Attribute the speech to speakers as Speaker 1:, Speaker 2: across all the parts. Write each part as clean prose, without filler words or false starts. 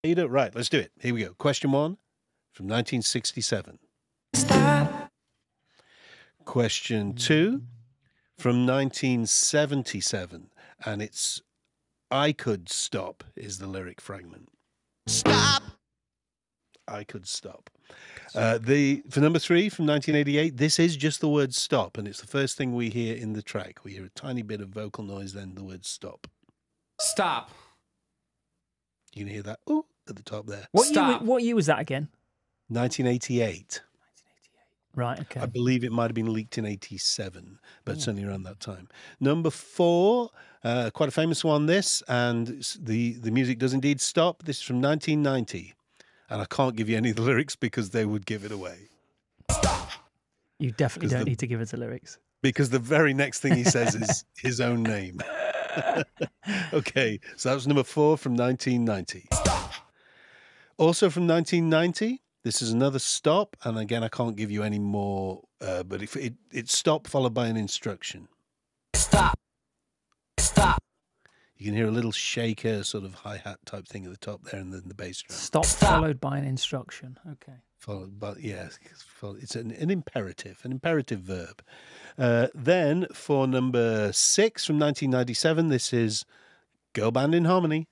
Speaker 1: Right, let's do it. Here we go. Question 1 from 1967.
Speaker 2: Stop.
Speaker 1: Question 2 from 1977. And it's I Could Stop is the lyric fragment.
Speaker 2: Stop.
Speaker 1: I Could Stop. For number 3 from 1988, this is just the word stop, and it's the first thing we hear in the track. We hear a tiny bit of vocal noise, then the word stop.
Speaker 3: Stop.
Speaker 1: You can hear that ooh at the top there.
Speaker 4: What year was that again?
Speaker 1: 1988.
Speaker 4: Right, okay.
Speaker 1: I believe it might have been leaked in 87, but certainly around that time. Number 4, quite a famous one, this, and the music does indeed stop. This is from 1990, and I can't give you any of the lyrics because they would give it away.
Speaker 4: You definitely don't need to give us the lyrics.
Speaker 1: Because the very next thing he says is his own name. Okay, so that was number 4 from 1990. Also from 1990, this is another stop, and again, I can't give you any more, but if it's stop followed by an instruction.
Speaker 2: Stop. Stop.
Speaker 1: You can hear a little shaker, sort of hi-hat type thing at the top there, and then the bass drum.
Speaker 4: Stop followed by an instruction. Okay.
Speaker 1: Followed by, it's an imperative verb. Then for number 6 from 1997, this is Girl Band in Harmony.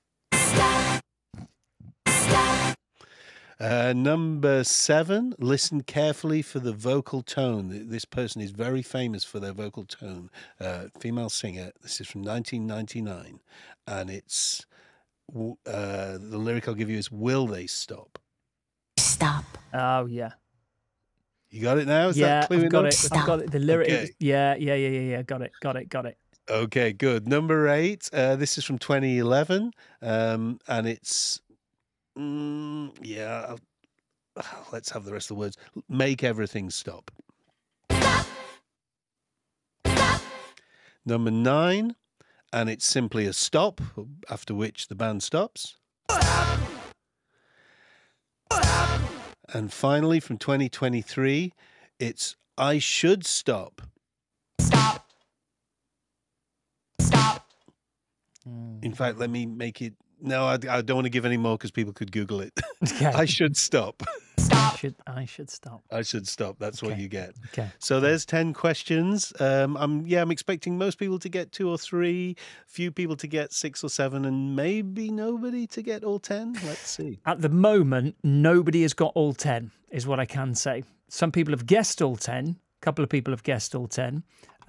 Speaker 1: Number 7, listen carefully for the vocal tone. This person is very famous for their vocal tone. Female singer. This is from 1999. And it's the lyric I'll give you is, will they stop?
Speaker 2: Stop.
Speaker 4: Oh, yeah.
Speaker 1: You got it now? Is that clear
Speaker 4: I've got
Speaker 1: enough?
Speaker 4: it. I've got it. The lyric.
Speaker 1: Okay.
Speaker 4: Yeah. Got it.
Speaker 1: Okay, good. Number 8, this is from 2011. And it's... let's have the rest of the words. Make everything stop. Number 9, and it's simply a stop, after which the band stops. And finally, from 2023, it's I should stop.
Speaker 2: Stop. Stop.
Speaker 1: In fact, let me make it... No, I don't want to give any more because people could Google it.
Speaker 4: Okay.
Speaker 1: I should stop.
Speaker 2: Stop.
Speaker 4: I should stop.
Speaker 1: I should stop. That's what you get.
Speaker 4: Okay.
Speaker 1: So there's 10 questions. I'm expecting most people to get 2 or 3, few people to get 6 or 7, and maybe nobody to get all 10. Let's see.
Speaker 4: At the moment, nobody has got all 10, is what I can say. Some people have guessed all 10. A couple of people have guessed all 10.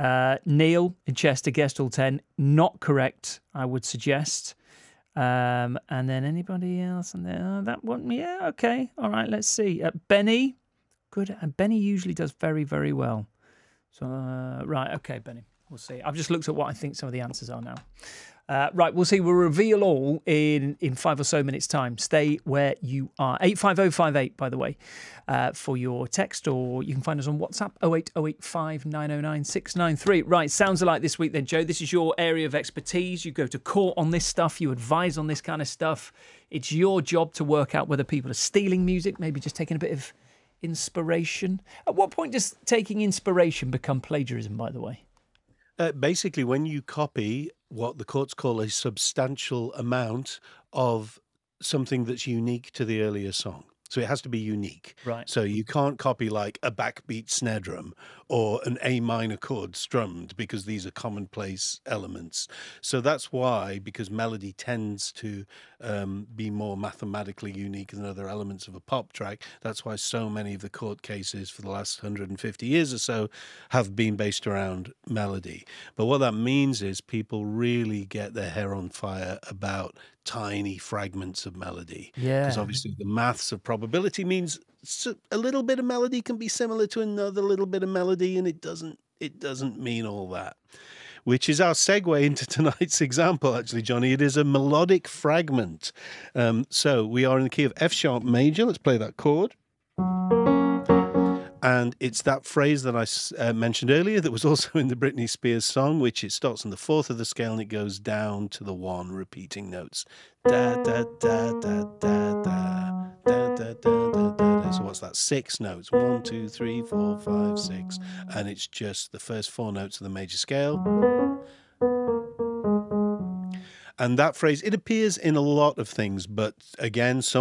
Speaker 4: Neil in Chester guessed all 10. Not correct, I would suggest. And then anybody else on there? That one, yeah, okay. All right, let's see. Benny, good. And Benny usually does very, very well. So, right, okay, Benny, we'll see. I've just looked at what I think some of the answers are now. Right, we'll see. We'll reveal all in 5 or so minutes' time. Stay where you are. 85058, by the way, for your text, or you can find us on WhatsApp, 08085 909 693. Right, sounds alike this week then, Joe. This is your area of expertise. You go to court on this stuff. You advise on this kind of stuff. It's your job to work out whether people are stealing music, maybe just taking a bit of inspiration. At what point does taking inspiration become plagiarism, by the way?
Speaker 1: Basically, when you copy what the courts call a substantial amount of something that's unique to the earlier song. So it has to be unique.
Speaker 4: Right.
Speaker 1: So you can't copy like a backbeat snare drum or an A minor chord strummed, because these are commonplace elements. So that's why, because melody tends to be more mathematically unique than other elements of a pop track, that's why so many of the court cases for the last 150 years or so have been based around melody. But what that means is people really get their hair on fire about tiny fragments of melody.
Speaker 4: Yeah.
Speaker 1: Because obviously the maths of probability means a little bit of melody can be similar to another little bit of melody, and it doesn't mean all that. Which is our segue into tonight's example, actually, Johnny. It is a melodic fragment. So we are in the key of F sharp major. Let's play that chord. And it's that phrase that I mentioned earlier that was also in the Britney Spears song, which it starts on the 4th of the scale and it goes down to the 1, repeating notes. Da, da, da, da, da, da, da, da, da, da, da. So what's that? 6 notes. 1, 2, 3, 4, 5, 6. And it's just the first 4 notes of the major scale. And that phrase, it appears in a lot of things, but again, so